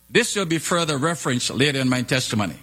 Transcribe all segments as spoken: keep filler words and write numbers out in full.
This will be further referenced later in my testimony.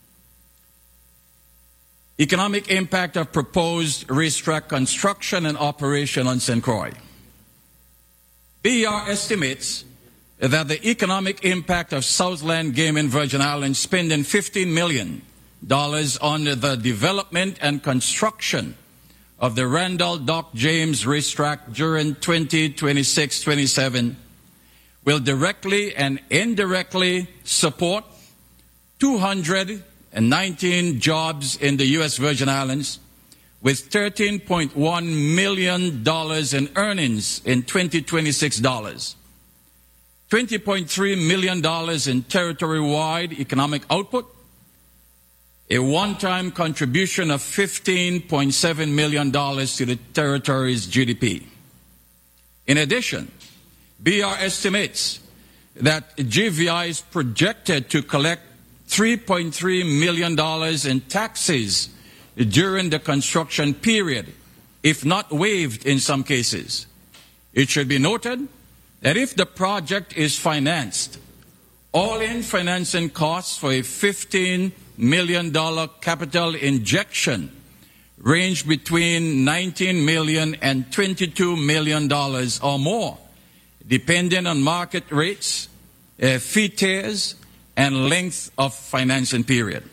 Economic impact of proposed racetrack construction and operation on Saint Croix. B E R estimates that the economic impact of Southland Gaming Virgin Islands spending fifteen million dollars on the development and construction of the Randall Doc James Racetrack during twenty twenty-six twenty-seven will directly and indirectly support two hundred nineteen jobs in the U S Virgin Islands, with thirteen point one million dollars in earnings in twenty twenty-six dollars, twenty point three million dollars in territory-wide economic output, a one-time contribution of fifteen point seven million dollars to the territory's G D P. In addition, B E R estimates that G V I is projected to collect three point three million dollars in taxes during the construction period, if not waived in some cases. It should be noted that if the project is financed, all-in financing costs for a fifteen million dollars capital injection range between nineteen million dollars and twenty-two million dollars or more, depending on market rates, uh, fee tiers, and length of financing period.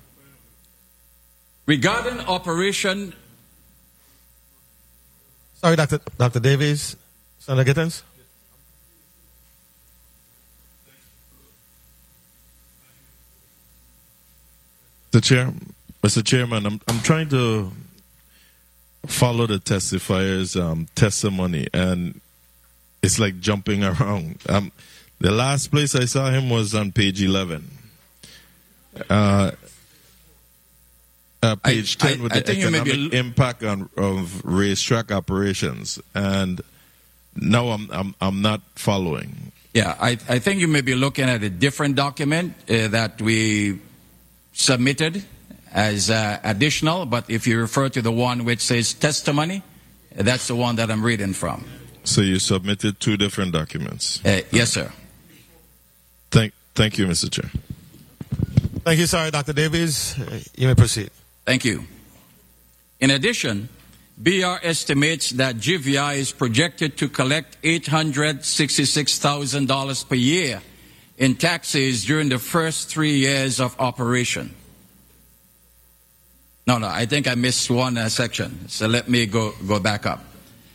Regarding operation... Sorry, Doctor Doctor Davies. Senator Gittins. Mister Chair, Mister Chairman, I'm I'm trying to follow the testifier's um, testimony, and it's like jumping around. Um, the last place I saw him was on page eleven. Uh, uh, page I, ten I, with I the think economic be... impact on of racetrack operations, and now I'm I'm I'm not following. Yeah, I I think you may be looking at a different document uh, that we submitted as uh, additional, but if you refer to the one which says testimony, that's the one that I'm reading from. So you submitted two different documents? Uh, yes, sir. Thank, thank you, Mister Chair. Thank you, sorry, Doctor Davies. Uh, you may proceed. Thank you. In addition, B E R estimates that G V I is projected to collect eight hundred sixty-six thousand dollars per year in taxes during the first three years of operation. No, no, I think I missed one uh, section, so let me go, go back up.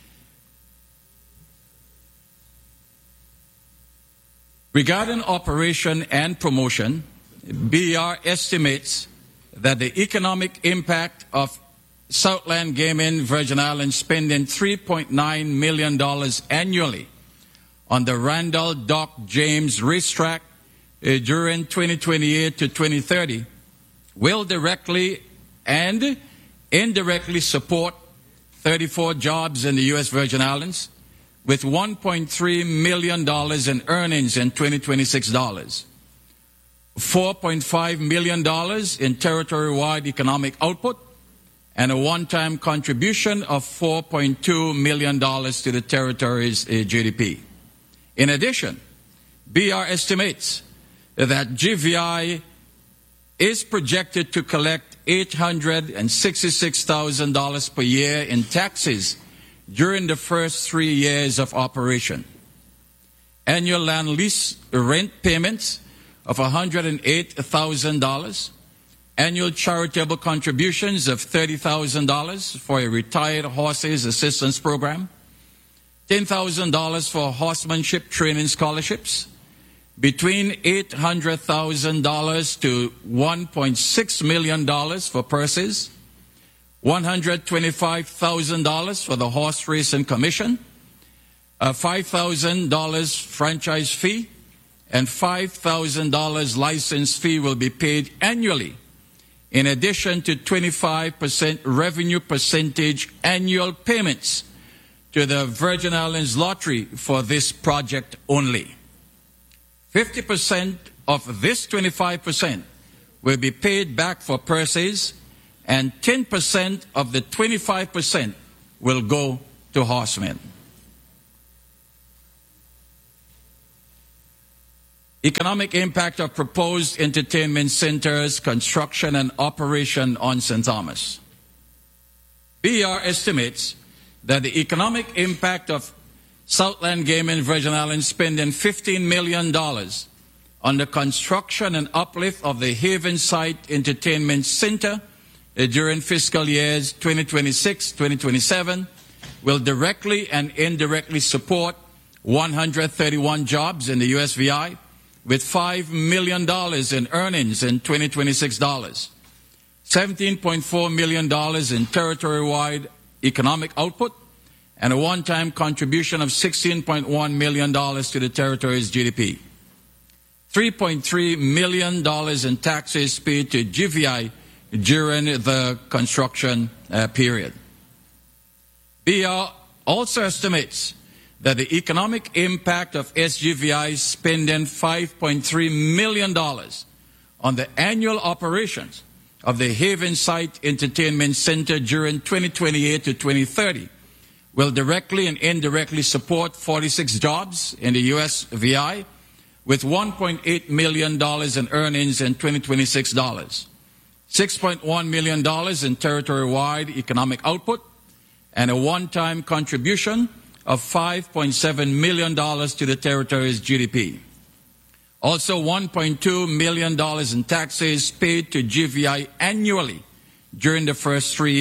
Regarding operation and promotion, B E R estimates that the economic impact of Southland Gaming Virgin Islands spending three point nine million dollars annually on the Randall Doc James Racetrack uh, during twenty twenty-eight to twenty thirty will directly and indirectly support thirty-four jobs in the U S Virgin Islands, with one point three million dollars in earnings in twenty twenty-six dollars, four point five million dollars in territory-wide economic output, and a one-time contribution of four point two million dollars to the territory's uh, G D P. In addition, B E R estimates that G V I is projected to collect eight hundred sixty-six thousand dollars per year in taxes during the first three years of operation. Annual land lease rent payments of one hundred eight thousand dollars, annual charitable contributions of thirty thousand dollars for a retired horses assistance program, ten thousand dollars for horsemanship training scholarships, between eight hundred thousand dollars to one point six million dollars for purses, one hundred twenty-five thousand dollars for the Horse Racing Commission, a five thousand dollars franchise fee, and five thousand dollars license fee will be paid annually, in addition to twenty-five percent revenue percentage annual payments to the Virgin Islands Lottery for this project only. fifty percent of this twenty-five percent will be paid back for purses, and ten percent of the twenty-five percent will go to horsemen. Economic impact of proposed entertainment centers, construction and operation on Saint Thomas. B E R estimates that the economic impact of Southland Gaming Virgin Islands spending fifteen million dollars on the construction and uplift of the Havenside Entertainment Center uh, during fiscal years twenty twenty-six twenty twenty-seven will directly and indirectly support one hundred thirty-one jobs in the U S V I, with five million dollars in earnings in twenty twenty-six dollars, seventeen point four million dollars in territory-wide economic output, and a one-time contribution of sixteen point one million dollars to the territory's G D P. three point three million dollars in taxes paid to G V I during the construction uh, period. B E R also estimates that the economic impact of S G V I spending five point three million dollars on the annual operations of the Havenside Entertainment Center during twenty twenty-eight to twenty thirty will directly and indirectly support forty-six jobs in the U S V I, with one point eight million dollars in earnings in twenty twenty-six dollars, six point one million dollars in territory-wide economic output, and a one-time contribution of five point seven million dollars to the territory's G D P. Also, one point two million dollars in taxes paid to G V I annually during the first three